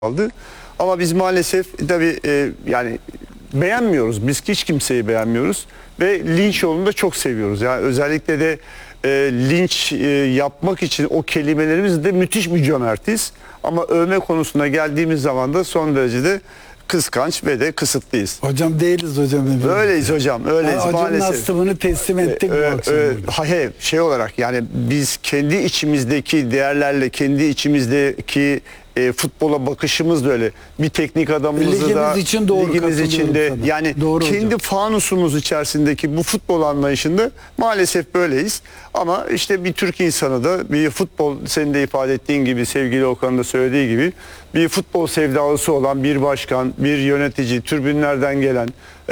aldı. Ama biz maalesef tabii yani beğenmiyoruz. Biz hiç kimseyi beğenmiyoruz. Ve linç yolunu da çok seviyoruz. Yani özellikle de linç yapmak için o kelimelerimizde müthiş bir cömertiz. Ama övme konusuna geldiğimiz zaman da son derecede kıskanç ve de kısıtlıyız. Hocam değiliz hocam. Öyleyiz hocam, öyleyiz yani maalesef. Hocam nastımını teslim ettik bu akşam. Hayır, şey olarak yani biz kendi içimizdeki değerlerle, kendi içimizdeki futbola bakışımız da öyle. Bir teknik adamımızı ligimiz da için doğru, ligimiz içinde sana. yani Doğru kendi hocam. fanusumuz içerisindeki bu futbol anlayışında maalesef böyleyiz. Ama işte bir Türk insanı da bir futbol, senin de ifade ettiğin gibi, sevgili Okan'ın da söylediği gibi bir futbol sevdalısı olan bir başkan, bir yönetici, tribünlerden gelen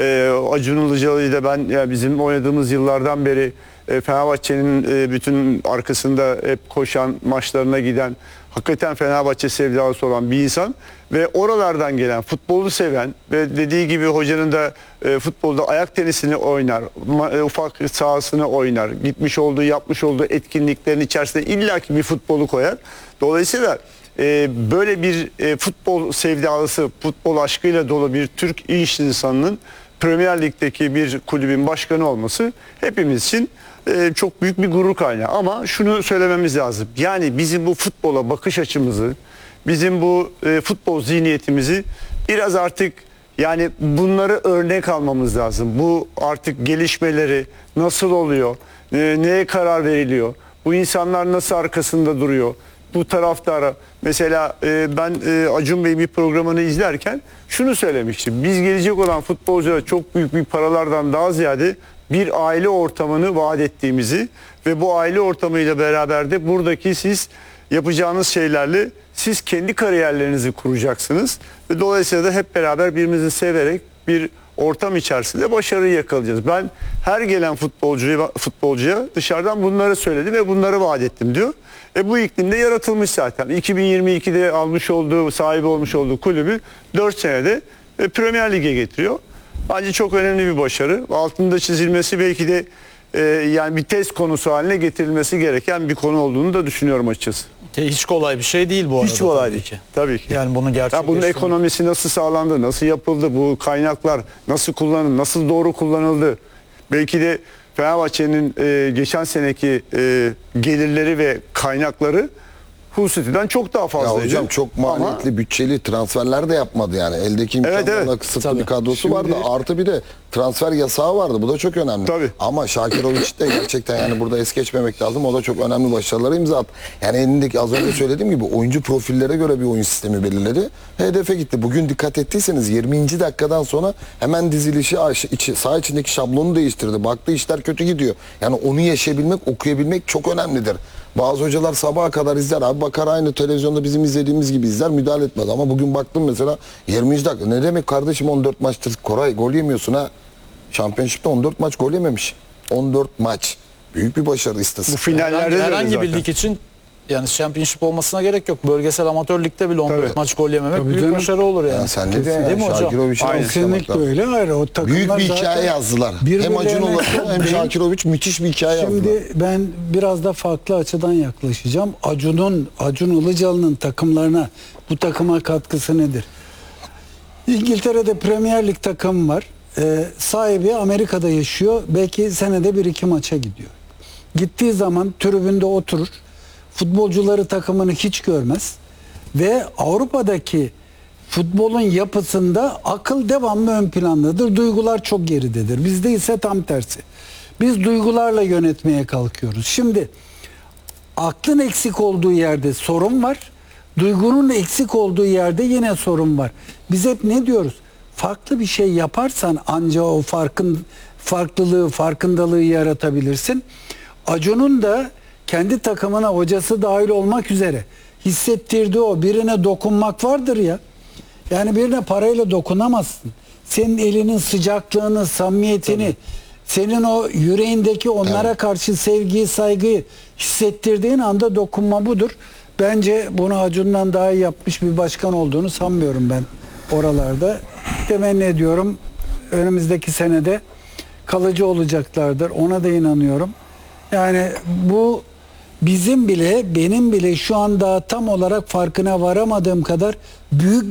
Acun Ilıcalı'yı da ben yani bizim oynadığımız yıllardan beri Fenerbahçe'nin bütün arkasında hep koşan, maçlarına giden, hakikaten Fenerbahçe sevdalısı olan bir insan ve oralardan gelen, futbolu seven ve dediği gibi hocanın da futbolda ayak tenisini oynar, ufak sahasını oynar, gitmiş olduğu, yapmış olduğu etkinliklerin içerisinde illaki bir futbolu koyar. Dolayısıyla böyle bir futbol sevdalısı, futbol aşkıyla dolu bir Türk iş insanının Premier Lig'deki bir kulübün başkanı olması hepimiz için çok büyük bir gurur kaynağı. Ama şunu söylememiz lazım. Yani bizim bu futbola bakış açımızı, bizim bu futbol zihniyetimizi biraz artık yani bunları örnek almamız lazım. Bu artık gelişmeleri nasıl oluyor, neye karar veriliyor, bu insanlar nasıl arkasında duruyor, bu taraftara. Mesela ben Acun Bey'in bir programını izlerken şunu söylemiştim. Biz gelecek olan futbolculara çok büyük bir paralardan daha ziyade bir aile ortamını vaat ettiğimizi ve bu aile ortamıyla beraber de buradaki siz yapacağınız şeylerle siz kendi kariyerlerinizi kuracaksınız. Ve dolayısıyla da hep beraber birbirimizi severek bir ortam içerisinde başarıyı yakalayacağız. Ben her gelen futbolcuya dışarıdan bunları söyledim ve bunları vaat ettim diyor. Bu iklimde yaratılmış zaten. 2022'de almış olduğu, sahibi olmuş olduğu kulübü 4 senede Premier Lig'e getiriyor. Bence çok önemli bir başarı. Altında çizilmesi belki de yani bir test konusu haline getirilmesi gereken bir konu olduğunu da düşünüyorum açıkçası. Hiç kolay bir şey değil bu arada. Hiç kolay değil. Tabii ki. Yani bunu gerçekleştirmek. Bunun ekonomisi nasıl sağlandı, nasıl yapıldı, bu kaynaklar nasıl kullanıldı, nasıl doğru kullanıldı. Belki de Fenerbahçe'nin geçen seneki gelirleri ve kaynakları Hull City'den çok daha fazlaydı. Ya hocam çok maliyetli, bütçeli transferler de yapmadı yani. Eldeki imkanlarla kısıtlı bir kadrosu vardı. Artı bir de transfer yasağı vardı. Bu da çok önemli. Tabii. Ama Şakirovic de gerçekten yani burada es geçmemek lazım. O da çok önemli başarılara imza attı. Yani elindeki az önce söylediğim gibi oyuncu profillere göre bir oyun sistemi belirledi. Hedefe gitti. Bugün dikkat ettiyseniz 20. dakikadan sonra hemen dizilişi saha içindeki şablonu değiştirdi. Baktı işler kötü gidiyor. Yani onu yaşayabilmek, okuyabilmek çok önemlidir. Bazı hocalar sabaha kadar izler abi, bakar aynı televizyonda bizim izlediğimiz gibi izler, müdahale etmez. Ama bugün baktım mesela 20. dakika, ne demek kardeşim 14 maçtır Koray gol yemiyorsun ha. Şampiyonşipte 14 maç gol yememiş. 14 maç. Büyük bir başarı istatistik. Bu finallerde de herhangi bir zaten. lig için yani Championship olmasına gerek yok. Bölgesel amatör ligde bile 14 maç gol yememek büyük canım. başarı olur yani. Yani sen ne Değil mi hocam? Şakirovic'in Kesinlikle öyle. Hayır, o takımlar büyük bir zaten hikaye yazdılar. Hem Acun Ilıcalı hem Şakirovic müthiş bir hikaye yazdılar. Şimdi ben biraz da farklı açıdan yaklaşacağım. Acun Ilıcalı'nın takımlarına, bu takıma katkısı nedir? İngiltere'de Premier Lig takım var. Sahibi Amerika'da yaşıyor. Belki senede 1-2 maça gidiyor. Gittiği zaman tribünde oturur. Futbolcuları, takımını hiç görmez. Ve Avrupa'daki futbolun yapısında akıl devamlı ön plandadır. Duygular çok geridedir. Bizde ise tam tersi. Biz duygularla yönetmeye kalkıyoruz. Şimdi aklın eksik olduğu yerde sorun var. Duygunun eksik olduğu yerde yine sorun var. Biz hep ne diyoruz? Farklı bir şey yaparsan ancak o farkındalığı yaratabilirsin. Acun'un da kendi takımına, hocası dahil olmak üzere hissettirdiği o birine dokunmak vardır ya. Yani birine parayla dokunamazsın. Senin elinin sıcaklığını, samimiyetini, senin o yüreğindeki onlara karşı sevgiyi, saygıyı hissettirdiğin anda dokunma budur. Bence bunu Acun'dan daha iyi yapmış bir başkan olduğunu sanmıyorum ben oralarda. Temenni ediyorum. Önümüzdeki senede kalıcı olacaklardır. Ona da inanıyorum. Yani bu bizim bile, benim bile şu anda tam olarak farkına varamadığım kadar büyük